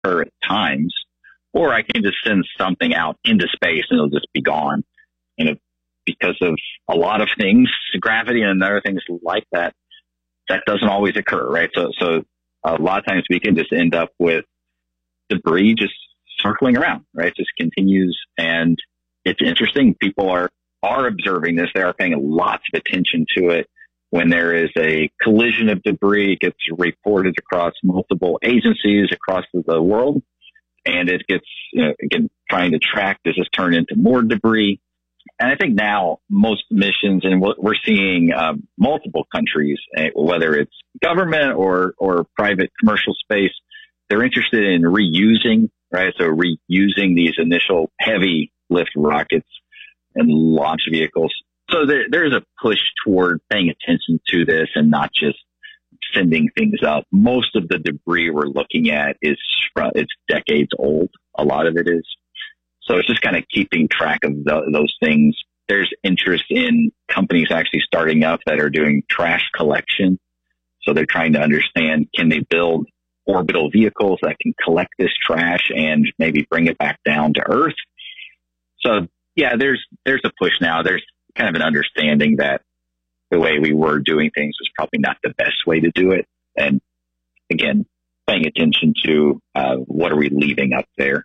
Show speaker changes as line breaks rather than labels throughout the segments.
occur at times, or I can just send something out into space and it'll just be gone. Because of a lot of things, gravity and other things like that, that doesn't always occur, right? So a lot of times we can just end up with debris just circling around, right? Just continues. And it's interesting. People are observing this. They are paying lots of attention to it. When there is a collision of debris, it gets reported across multiple agencies across the world. And it gets, again, trying to track, does this turn into more debris? And I think now most missions, and we're seeing multiple countries, whether it's government or private commercial space, they're interested in reusing, right? So reusing these initial heavy lift rockets and launch vehicles. So there's a push toward paying attention to this and not just sending things up. Most of the debris we're looking at it's decades old. A lot of it is. So it's just kind of keeping track of those things. There's interest in companies actually starting up that are doing trash collection. So they're trying to understand, can they build orbital vehicles that can collect this trash and maybe bring it back down to Earth? So yeah, there's a push now. There's kind of an understanding that the way we were doing things was probably not the best way to do it. And again, paying attention to what are we leaving up there.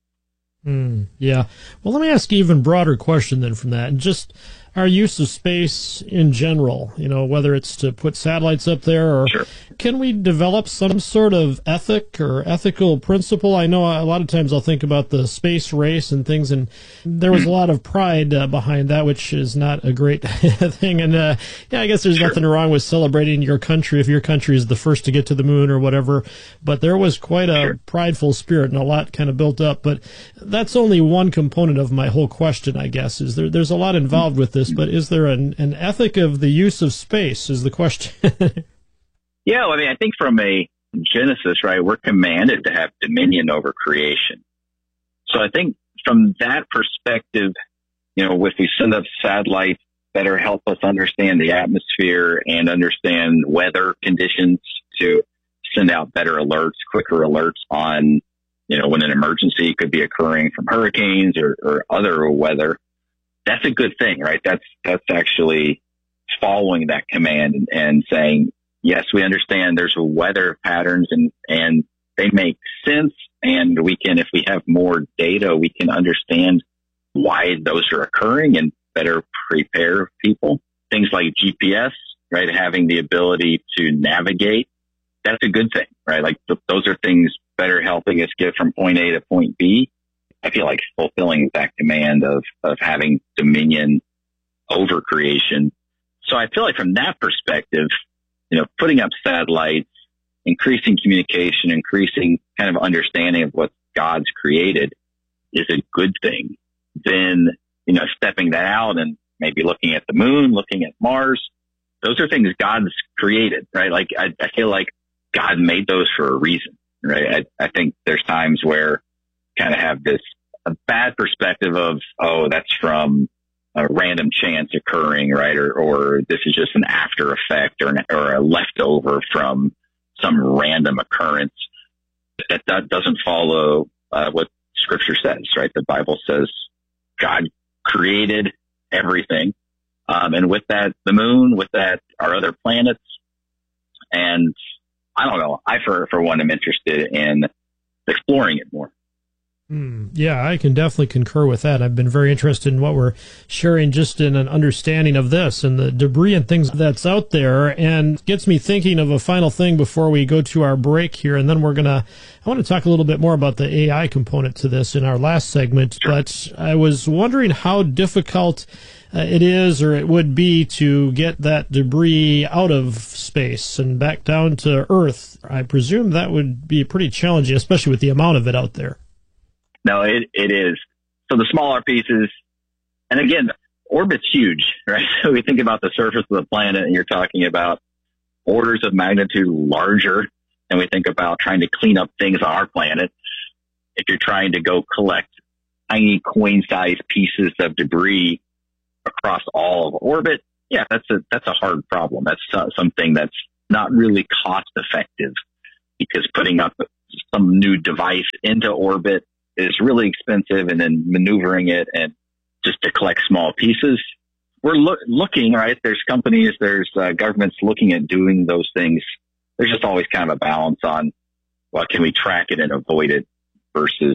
Yeah. Well, let me ask you an even broader question then from that. And just our use of space in general, whether it's to put satellites up there or
Sure.
Can we develop some sort of ethic or ethical principle? I know a lot of times I'll think about the space race and things, and there was a lot of pride behind that, which is not a great thing. And I guess there's nothing wrong with celebrating your country if your country is the first to get to the moon or whatever. But there was quite a prideful spirit and a lot kind of built up. But that's only one component of my whole question, I guess, is there's a lot involved with this, but is there an ethic of the use of space is the question.
Yeah, well, I think from a Genesis, right, we're commanded to have dominion over creation. So I think from that perspective, if we send up satellites that help us understand the atmosphere and understand weather conditions to send out better alerts, quicker alerts on, when an emergency could be occurring from hurricanes or other weather, that's a good thing, right? That's actually following that command and saying, yes, we understand there's weather patterns and they make sense. And we can, if we have more data, we can understand why those are occurring and better prepare people. Things like GPS, right? Having the ability to navigate, that's a good thing, right? Like those are things better helping us get from point A to point B. I feel like fulfilling that command of having dominion over creation. So I feel like from that perspective, putting up satellites, increasing communication, increasing kind of understanding of what God's created is a good thing. Then, stepping that out and maybe looking at the moon, looking at Mars, those are things God's created, right? Like I feel like God made those for a reason, right? I think there's times where kind of have a bad perspective of, oh, that's from a random chance occurring, right? Or this is just an after effect or a leftover from some random occurrence. That doesn't follow what Scripture says, right? The Bible says God created everything. And with that, the moon, with that, our other planets. And I don't know. I, for one, am interested in exploring it more.
Yeah, I can definitely concur with that. I've been very interested in what we're sharing just in an understanding of this and the debris and things that's out there, and gets me thinking of a final thing before we go to our break here. And then I want to talk a little bit more about the AI component to this in our last segment. Sure. But I was wondering how difficult it is or it would be to get that debris out of space and back down to Earth. I presume that would be pretty challenging, especially with the amount of it out there.
No, it is. So the smaller pieces, and again, orbit's huge, right? So we think about the surface of the planet and you're talking about orders of magnitude larger than we think about trying to clean up things on our planet. If you're trying to go collect tiny coin-sized pieces of debris across all of orbit, yeah, that's a hard problem. That's something that's not really cost effective, because putting up some new device into orbit is really expensive, and then maneuvering it and just to collect small pieces. We're looking, right? There's companies, there's governments looking at doing those things. There's just always kind of a balance on, well, can we track it and avoid it versus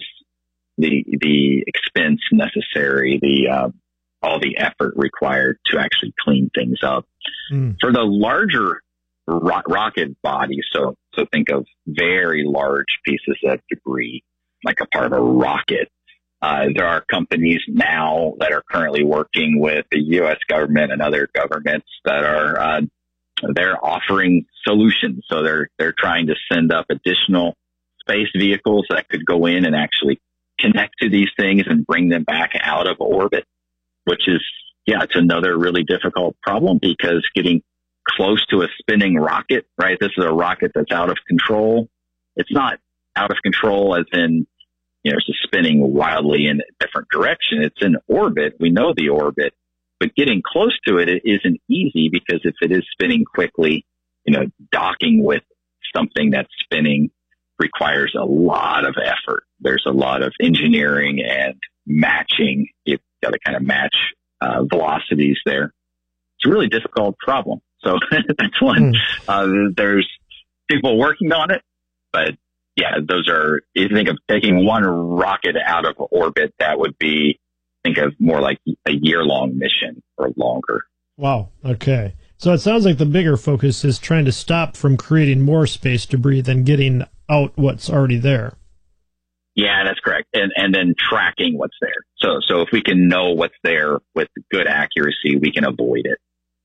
the expense necessary, all the effort required to actually clean things up. For the larger rocket body, so think of very large pieces of debris, like a part of a rocket. There are companies now that are currently working with the U.S. government and other governments that are they're offering solutions. So they're trying to send up additional space vehicles that could go in and actually connect to these things and bring them back out of orbit, which is, it's another really difficult problem, because getting close to a spinning rocket, right? This is a rocket that's out of control. It's not out of control as in, it's just spinning wildly in a different direction. It's in orbit. We know the orbit, but getting close to it isn't easy, because if it is spinning quickly, docking with something that's spinning requires a lot of effort. There's a lot of engineering and matching. You've got to kind of match velocities there. It's a really difficult problem. So that's one. There's people working on it, but those are, if you think of taking one rocket out of orbit, that would be, think of more like a year-long mission or longer.
Wow. Okay. So it sounds like the bigger focus is trying to stop from creating more space debris than getting out what's already there.
Yeah, that's correct. And then tracking what's there. So if we can know what's there with good accuracy, we can avoid it.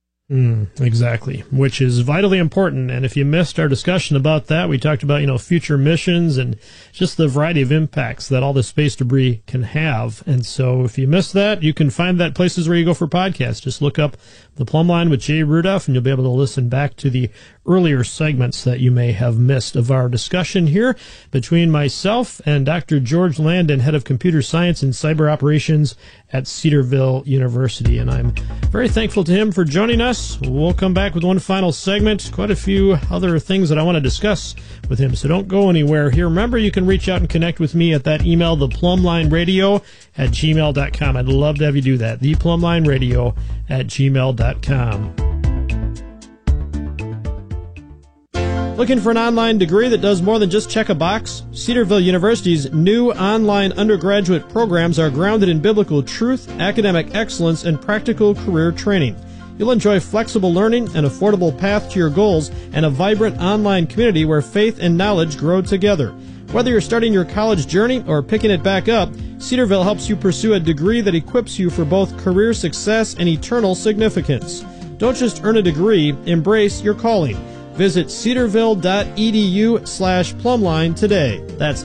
Exactly, which is vitally important. And if you missed our discussion about that, we talked about, future missions and just the variety of impacts that all the space debris can have. And so if you missed that, you can find that places where you go for podcasts. Just look up The Plumb Line with Jay Rudolph, and you'll be able to listen back to the earlier segments that you may have missed of our discussion here between myself and Dr. George Landon, head of computer science and cyber operations at Cedarville University. And I'm very thankful to him for joining us. We'll come back with one final segment, quite a few other things that I want to discuss with him, so don't go anywhere here. Remember, you can reach out and connect with me at that email, theplumblineradio@gmail.com. I'd love to have you do that, theplumblineradio@gmail.com. Looking for an online degree that does more than just check a box? Cedarville University's new online undergraduate programs are grounded in biblical truth, academic excellence, and practical career training. You'll enjoy flexible learning, an affordable path to your goals, and a vibrant online community where faith and knowledge grow together. Whether you're starting your college journey or picking it back up, Cedarville helps you pursue a degree that equips you for both career success and eternal significance. Don't just earn a degree, embrace your calling. Visit cedarville.edu/plumbline today. That's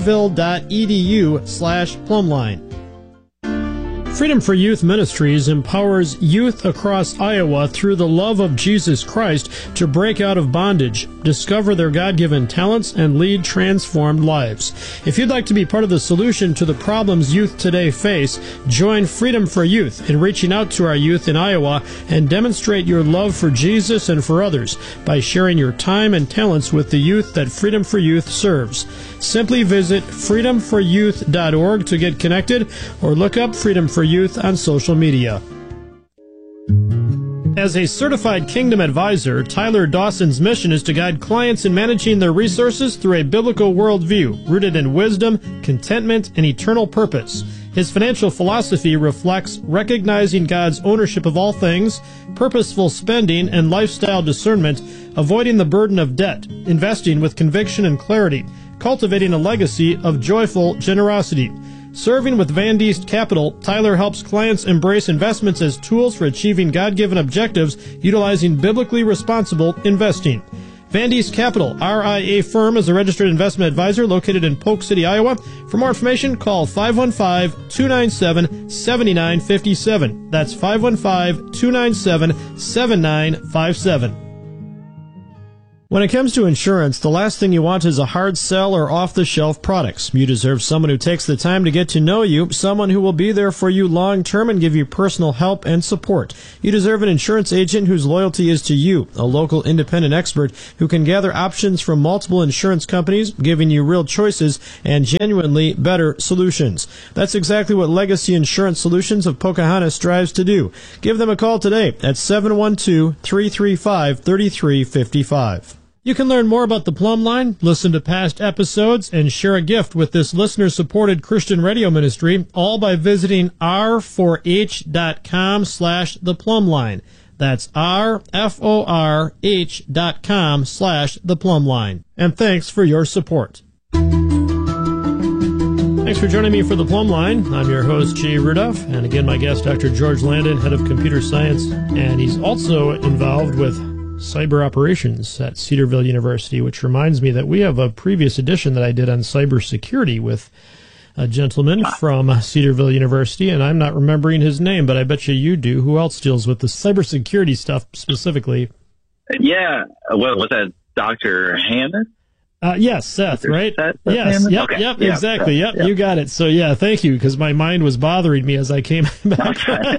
cedarville.edu/plumbline. Freedom for Youth Ministries empowers youth across Iowa through the love of Jesus Christ to break out of bondage, discover their God-given talents, and lead transformed lives. If you'd like to be part of the solution to the problems youth today face, join Freedom for Youth in reaching out to our youth in Iowa and demonstrate your love for Jesus and for others by sharing your time and talents with the youth that Freedom for Youth serves. Simply visit freedomforyouth.org to get connected, or look up Freedom for Youth on social media. As a certified Kingdom advisor, Tyler Dawson's mission is to guide clients in managing their resources through a biblical worldview rooted in wisdom, contentment, and eternal purpose. His financial philosophy reflects recognizing God's ownership of all things, purposeful spending, and lifestyle discernment, avoiding the burden of debt, investing with conviction and clarity, cultivating a legacy of joyful generosity. Serving with Van Diest Capital, Tyler helps clients embrace investments as tools for achieving God-given objectives utilizing biblically responsible investing. Van Diest Capital, RIA firm, is a registered investment advisor located in Polk City, Iowa. For more information, call 515-297-7957. That's 515-297-7957. When it comes to insurance, the last thing you want is a hard sell or off-the-shelf products. You deserve someone who takes the time to get to know you, someone who will be there for you long-term and give you personal help and support. You deserve an insurance agent whose loyalty is to you, a local independent expert who can gather options from multiple insurance companies, giving you real choices and genuinely better solutions. That's exactly what Legacy Insurance Solutions of Pocahontas strives to do. Give them a call today at 712-335-3355. You can learn more about the Plumb Line, listen to past episodes, and share a gift with this listener-supported Christian radio ministry, all by visiting r4h.com/theplumbline. That's rforh.com/theplumbline. And thanks for your support. Thanks for joining me for the Plumb Line. I'm your host, Jay Rudolph, and again, my guest, Dr. George Landon, head of computer science, and he's also involved with cyber operations at Cedarville University, which reminds me that we have a previous edition that I did on cybersecurity with a gentleman from Cedarville University, and I'm not remembering his name, but I bet you do. Who else deals with the cybersecurity stuff specifically?
Yeah, was that Dr. Hammond?
Yes, Seth, right?
Seth
yes,
Hammond?
yep,
Okay.
yep, exactly, yep, you got it. So, yeah, thank you, because my mind was bothering me as I came back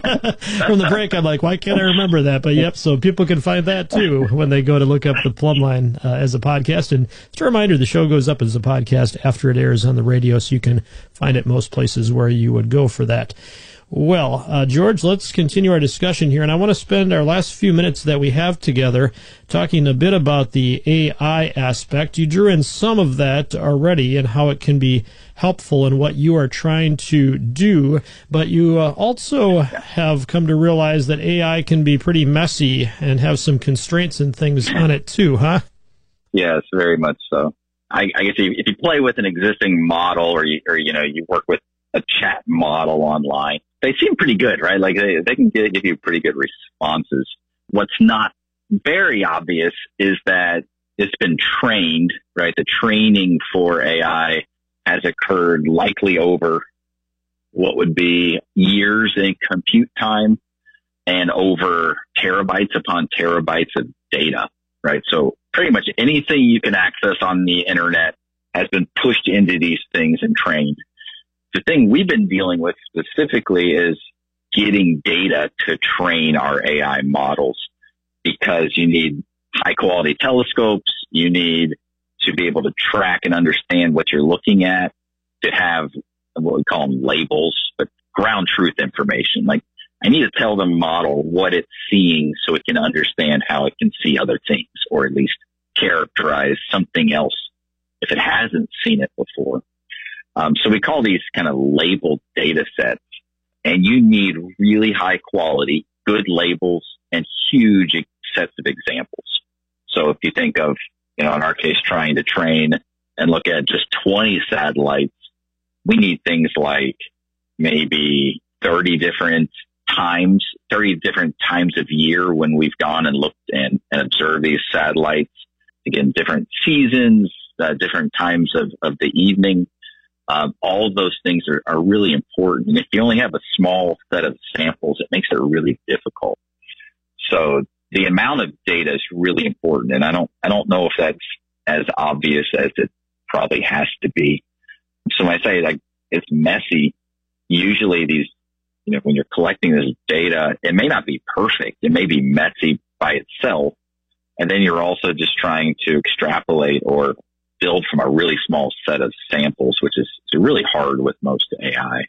from the break. I'm like, why can't I remember that? But, yep, so people can find that, too, when they go to look up the Plumb Line as a podcast. And just a reminder, the show goes up as a podcast after it airs on the radio, so you can find it most places where you would go for that. Well, George, let's continue our discussion here, and I want to spend our last few minutes that we have together talking a bit about the AI aspect. You drew in some of that already and how it can be helpful in what you are trying to do, but you also have come to realize that AI can be pretty messy and have some constraints and things on it too, huh?
Yes, very much so. I guess if you play with an existing model or you work with a chat model online, they seem pretty good, right? Like they can give you pretty good responses. What's not very obvious is that it's been trained, right? The training for AI has occurred likely over what would be years in compute time and over terabytes upon terabytes of data, right? So pretty much anything you can access on the internet has been pushed into these things and trained. The thing we've been dealing with specifically is getting data to train our AI models, because you need high quality telescopes. You need to be able to track and understand what you're looking at, to have what we call them labels, but ground truth information. Like, I need to tell the model what it's seeing so it can understand how it can see other things, or at least characterize something else if it hasn't seen it before. So we call these kind of labeled data sets, and you need really high quality, good labels and huge sets of examples. So if you think of, in our case, trying to train and look at just 20 satellites, we need things like maybe 30 different times of year when we've gone and looked and observed these satellites. Again, different seasons, different times of the evening. All of those things are really important. And if you only have a small set of samples, it makes it really difficult. So the amount of data is really important. And I don't know if that's as obvious as it probably has to be. So when I say like it's messy, usually these, when you're collecting this data, it may not be perfect. It may be messy by itself. And then you're also just trying to extrapolate or build from a really small set of samples, which is really hard with most AI.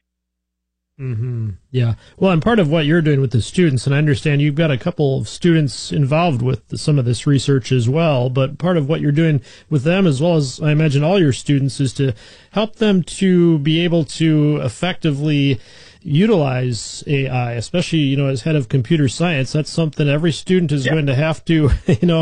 Mm-hmm. Yeah. Well, and part of what you're doing with the students, and I understand you've got a couple of students involved with some of this research as well, but part of what you're doing with them, as well as I imagine all your students, is to help them to be able to effectively utilize AI, especially, as head of computer science. That's something every student is going to have to,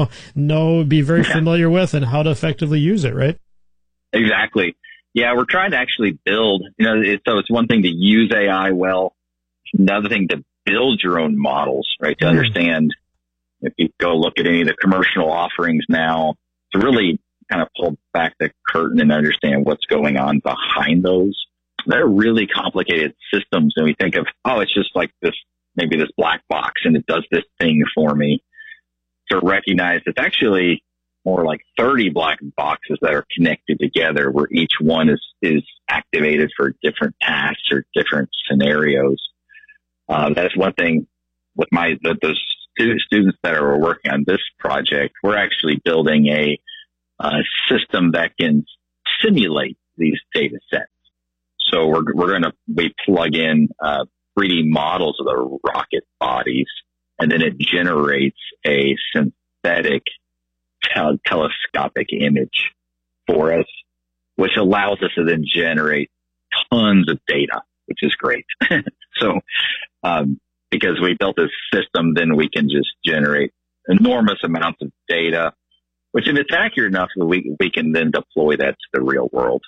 be very familiar with, and how to effectively use it, right?
Exactly. Yeah, we're trying to actually build, so it's one thing to use AI well, another thing to build your own models, right? To understand, if you go look at any of the commercial offerings now, to really kind of pull back the curtain and understand what's going on behind those. They're really complicated systems, and we think of, it's just like this, maybe this black box, and it does this thing for me. To recognize it's actually more like 30 black boxes that are connected together, where each one is activated for different tasks or different scenarios. That's one thing with those students that are working on this project. We're actually building a system that can simulate these data sets. So we plug in 3D models of the rocket bodies, and then it generates a synthetic telescopic image for us, which allows us to then generate tons of data, which is great. So, because we built this system, then we can just generate enormous amounts of data, which if it's accurate enough, we can then deploy that to the real world.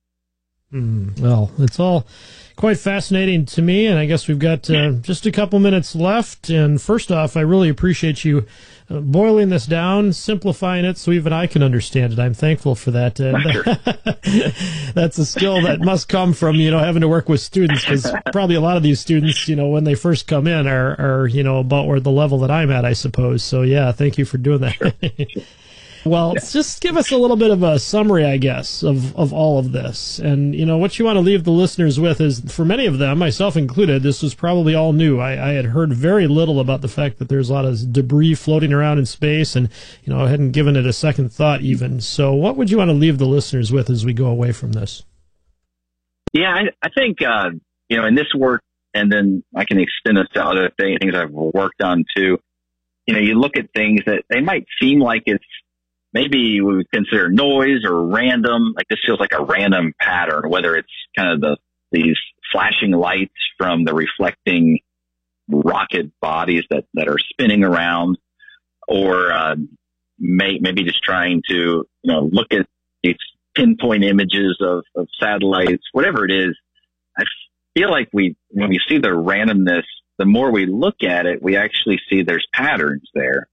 Well, it's all quite fascinating to me, and I guess we've got just a couple minutes left. And first off, I really appreciate you boiling this down, simplifying it so even I can understand it. I'm thankful for that. That's a skill that must come from, having to work with students, because probably a lot of these students, when they first come in are about where the level that I'm at, I suppose. So, yeah, thank you for doing that. Sure. Well, just give us a little bit of a summary, I guess, of all of this. And, what you want to leave the listeners with is, for many of them, myself included, this was probably all new. I had heard very little about the fact that there's a lot of debris floating around in space, and, I hadn't given it a second thought even. So what would you want to leave the listeners with as we go away from this?
Yeah, I think, in this work, and then I can extend this to other things I've worked on too. You look at things that they might seem like it's, maybe we would consider noise or random, like this feels like a random pattern, whether it's kind of these flashing lights from the reflecting rocket bodies that are spinning around, or maybe just trying to, look at these pinpoint images of satellites, whatever it is. I feel like when we see the randomness, the more we look at it, we actually see there's patterns there.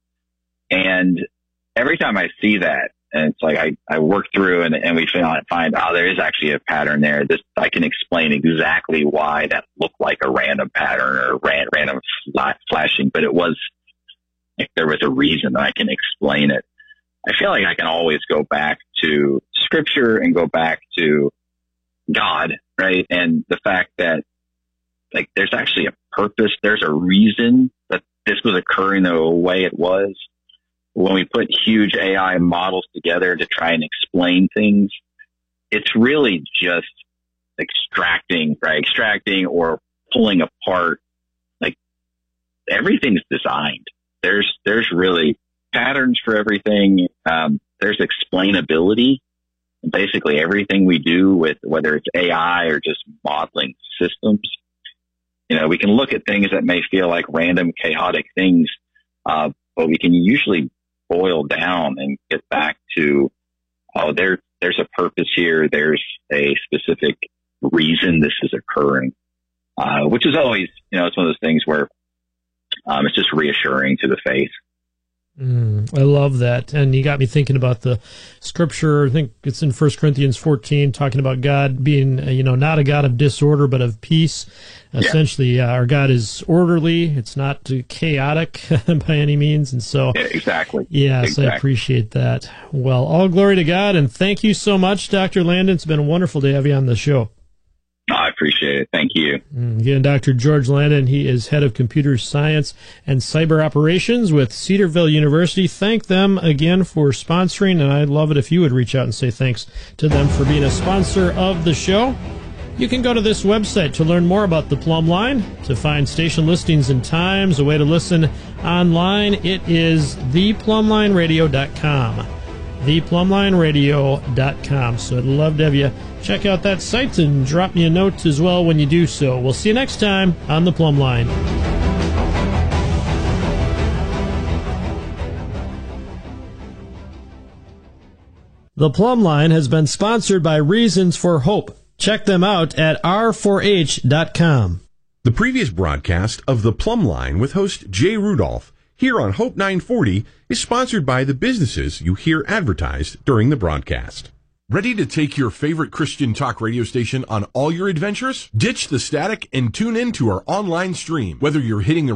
And every time I see that, and it's like I work through and we find, there is actually a pattern there. I can explain exactly why that looked like a random pattern or random flashing, but it was, if there was a reason, I can explain it. I feel like I can always go back to Scripture and go back to God, right? And the fact that, like, there's actually a purpose, there's a reason that this was occurring the way it was. When we put huge AI models together to try and explain things, it's really just extracting or pulling apart. Like, everything's designed. There's really patterns for everything. There's explainability. Basically everything we do, with whether it's AI or just modeling systems, we can look at things that may feel like random, chaotic things, but we can usually boil down and get back to, there's a purpose here. There's a specific reason this is occurring, which is always, it's one of those things where it's just reassuring to the faith.
I love that. And you got me thinking about the Scripture. I think it's in 1 Corinthians 14, talking about God being, not a God of disorder, but of peace. Yeah. Essentially, our God is orderly. It's not chaotic by any means. And so,
yeah, exactly.
Yes,
exactly.
I appreciate that. Well, all glory to God. And thank you so much, Dr. Landon. It's been wonderful to have you on the show.
I appreciate it. Thank you.
Again, Dr. George Landon, he is head of computer science and cyber operations with Cedarville University. Thank them again for sponsoring, and I'd love it if you would reach out and say thanks to them for being a sponsor of the show. You can go to this website to learn more about the Plumb Line, to find station listings and times, a way to listen online. It is theplumblineradio.com. theplumblineradio.com. So I'd love to have you check out that site and drop me a note as well when you do so. We'll see you next time on The Plumb Line. The Plumb Line has been sponsored by Reasons for Hope. Check them out at r4h.com.
The previous broadcast of The Plumb Line with host Jay Rudolph here on Hope 940 is sponsored by the businesses you hear advertised during the broadcast. Ready to take your favorite Christian talk radio station on all your adventures? Ditch the static and tune in to our online stream. Whether you're hitting the road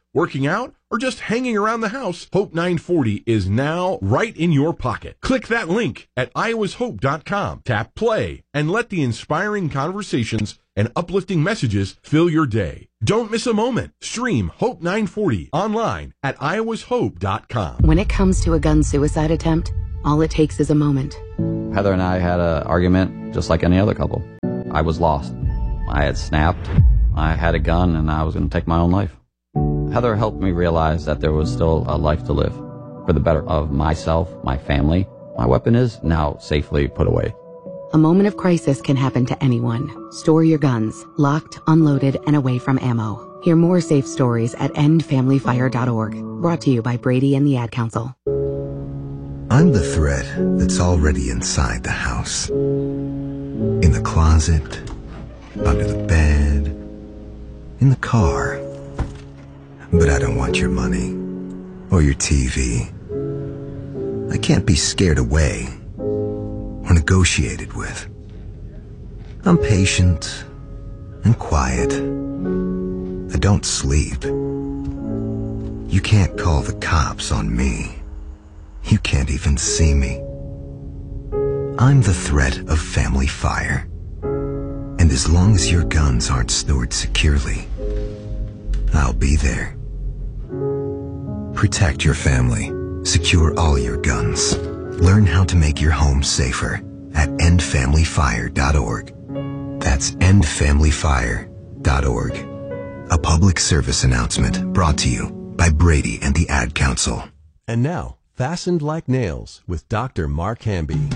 working out, or just hanging around the house, Hope 940 is now right in your pocket. Click that link at iowashope.com, tap play, and let the inspiring conversations and uplifting messages fill your day. Don't miss a moment. Stream Hope 940 online at iowashope.com.
When it comes to a gun suicide attempt, all it takes is a moment.
Heather and I had an argument just like any other couple. I was lost. I had snapped. I had a gun and I was going to take my own life. Heather helped me realize that there was still a life to live for the better of myself, my family. My weapon is now safely put away.
A moment of crisis can happen to anyone. Store your guns, locked, unloaded, and away from ammo. Hear more safe stories at endfamilyfire.org. Brought to you by Brady and the Ad Council.
I'm the threat that's already inside the house. In the closet, under the bed, in the car. But I don't want your money or your TV. I can't be scared away or negotiated with. I'm patient and quiet. I don't sleep. You can't call the cops on me. You can't even see me. I'm the threat of family fire. And as long as your guns aren't stored securely, I'll be there. Protect your family. Secure all your guns. Learn how to make your home safer at endfamilyfire.org. That's endfamilyfire.org. A public service announcement brought to you by Brady and the Ad Council.
And now, Fastened Like Nails with Dr. Mark Hamby.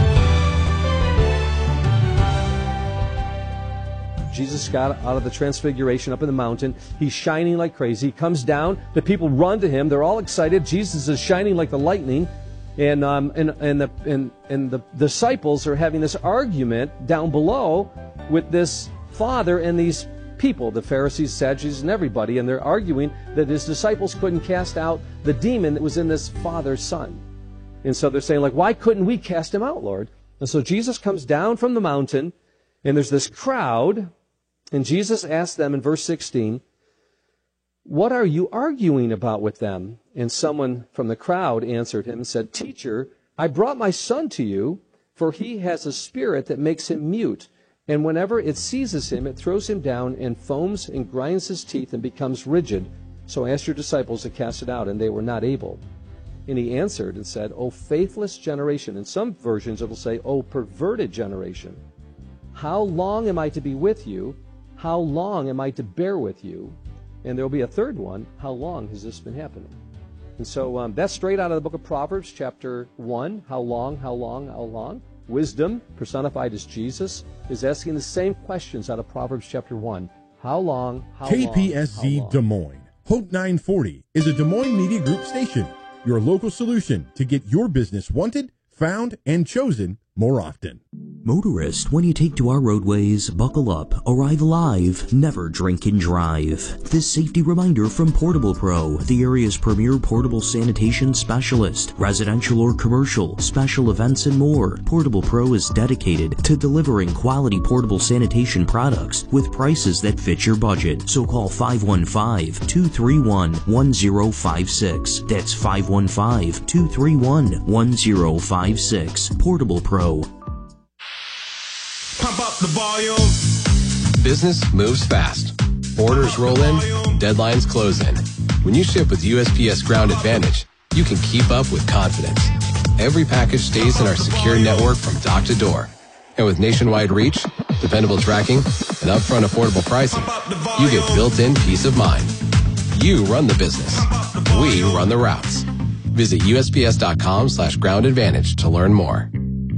Jesus got out of the transfiguration up in the mountain. He's shining like crazy. He comes down. The people run to him. They're all excited. Jesus is shining like the lightning. And the disciples are having this argument down below with this father and these people, the Pharisees, Sadducees, and everybody. And they're arguing that his disciples couldn't cast out the demon that was in this father's son. And so they're saying, like, why couldn't we cast him out, Lord? And so Jesus comes down from the mountain, and there's this crowd. And Jesus asked them in verse 16, what are you arguing about with them? And someone from the crowd answered him and said, Teacher, I brought my son to you, for he has a spirit that makes him mute. And whenever it seizes him, it throws him down and foams and grinds his teeth and becomes rigid. So I asked your disciples to cast it out, and they were not able. And he answered and said, O faithless generation. In some versions it will say, O perverted generation. How long am I to be with you? How long am I to bear with you? And there will be a third one. How long has this been happening? And so that's straight out of the book of Proverbs, chapter 1. How long, how long, how long? Wisdom, personified as Jesus, is asking the same questions out of Proverbs chapter 1. How long, how
KPSZ
long, how long?
Des Moines. Hope 940 is a Des Moines Media Group station, your local solution to get your business wanted, found, and chosen more often.
Motorist, when you take to our roadways, buckle up, arrive alive, never drink and drive. This safety reminder from Portable Pro, the area's premier portable sanitation specialist, residential or commercial, special events and more. Portable Pro is dedicated to delivering quality portable sanitation products with prices that fit your budget. So call 515-231-1056. That's 515-231-1056. Portable Pro.
Pump up the volume.
Business moves fast. Orders roll in, deadlines close in. When you ship with USPS Ground Advantage, you can keep up with confidence. Every package stays in our secure network from dock to door. And with nationwide reach, dependable tracking, and upfront affordable pricing, you get built-in peace of mind. You run the business. We run the routes. Visit USPS.com/Ground Advantage to learn more.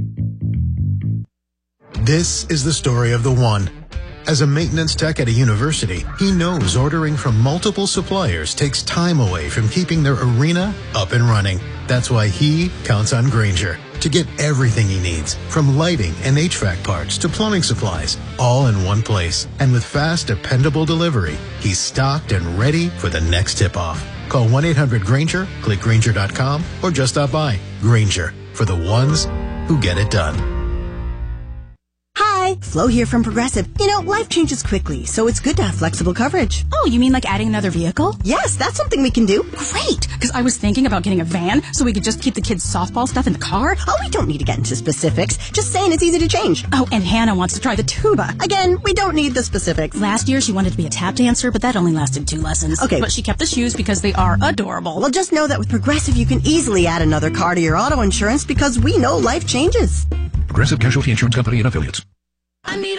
This is the story of the one. As a maintenance tech at a university, he knows ordering from multiple suppliers takes time away from keeping their arena up and running. That's why he counts on Grainger to get everything he needs, from lighting and HVAC parts to plumbing supplies, all in one place. And with fast, dependable delivery, he's stocked and ready for the next tip-off. Call 1-800-GRAINGER, click Grainger.com, or just stop by. Grainger, for the ones who get it done.
Hi,
Hi, Flo here from Progressive. You know, life changes quickly, so it's good to have flexible coverage.
Oh, you mean like adding another vehicle?
Yes, that's something we can do.
Great, because I was thinking about getting a van so we could just keep the kids' softball stuff in the car.
Oh, we don't need to get into specifics. Just saying it's easy to change.
Oh, and Hannah wants to try the tuba.
Again, we don't need the specifics.
Last year, she wanted to be a tap dancer, but that only lasted 2 lessons.
Okay.
But she kept the shoes because they are adorable.
Well, just know that with Progressive, you can easily add another car to your auto insurance because we know life changes.
Progressive Casualty Insurance Company and Affiliates.
I need